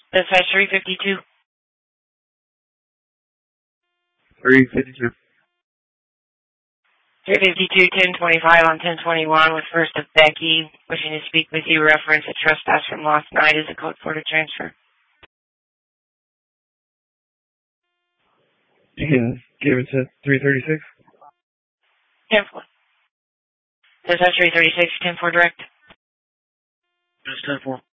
Dispatch 352. 352. 352, 1025 on 1021 with First of Becky, wishing to speak with you. Reference a trespass from last night as a code for to transfer. You can give it to 336. 10-4. Dispatch 336, 10-4 direct. Just 10-4.